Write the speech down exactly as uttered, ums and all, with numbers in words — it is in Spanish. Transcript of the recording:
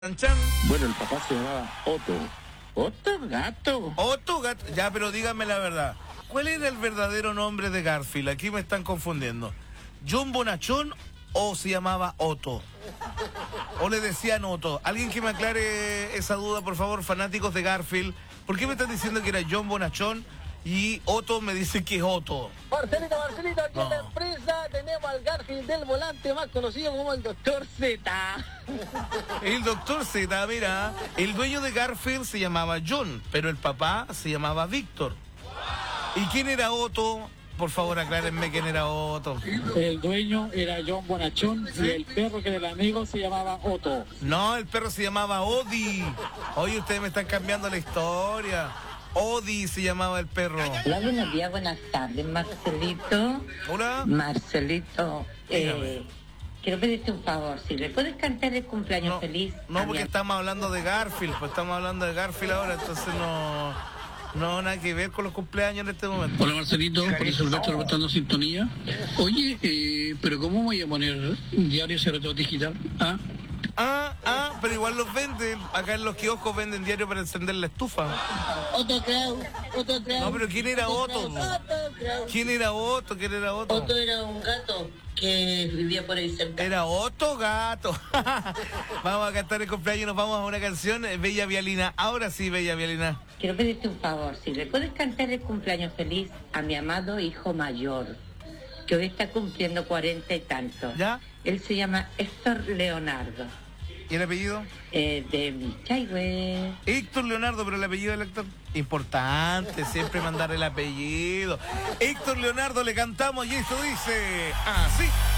Chan. Bueno, el papá se llamaba Otto. Otto Gato. Otto Gato. Ya, pero díganme la verdad. ¿Cuál era el verdadero nombre de Garfield? Aquí me están confundiendo. ¿John Bonachón o se llamaba Otto? ¿O le decían Otto? Alguien que me aclare esa duda, por favor, fanáticos de Garfield. ¿Por qué me están diciendo que era John Bonachón y Otto me dice que es Otto? Marcelito, Marcelito, aquí No. en la empresa tenemos al Garfield del volante, más conocido como el Doctor Z. El doctor Z, mira, el dueño de Garfield se llamaba John, pero el papá se llamaba Víctor. ¿Y quién era Otto? Por favor, aclárenme quién era Otto. El dueño era John Bonachón y el perro que era el amigo se llamaba Otto. No, el perro se llamaba Odi. Oye, ustedes me están cambiando la historia. Odi se llamaba el perro. Hola, buenos días, buenas tardes, Marcelito. Hola. Marcelito, eh, Dígame. quiero pedirte un favor, si le puedes cantar el cumpleaños No, feliz. no, a porque mi- estamos hablando de Garfield, pues estamos hablando de Garfield ahora, entonces no, no nada que ver con los cumpleaños en este momento. Hola Marcelito, por eso Alberto reportando sintonía. Oye, eh, pero ¿cómo voy a poner diario C R T digital? ¿Ah? Ah, ah, pero igual los venden. Acá en los kioscos venden diario para encender la estufa. Otto Kraus, Otto Kraus. No, pero ¿quién era Otto? Otto Kraus. ¿Quién era Otto? ¿Quién era Otto? Otto era un gato que vivía por ahí cerca. Era Otto Gato. Vamos a cantar el cumpleaños, nos vamos a una canción, eh, Bella Vialina. Ahora sí, Bella Vialina. Quiero pedirte un favor, si le puedes cantar el cumpleaños feliz a mi amado hijo mayor, que hoy está cumpliendo cuarenta y tantos. ¿Ya? Él se llama Héctor Leonardo, ¿Y el apellido? eh, de Michayhue. Héctor Leonardo, pero el apellido del actor. Importante, siempre mandar el apellido. Héctor Leonardo, le cantamos y esto dice así.